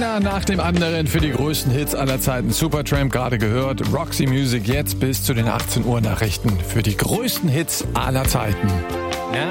Einer nach dem anderen für die größten Hits aller Zeiten. Supertramp gerade gehört. Roxy Music jetzt bis zu den 18 Uhr Nachrichten für die größten Hits aller Zeiten.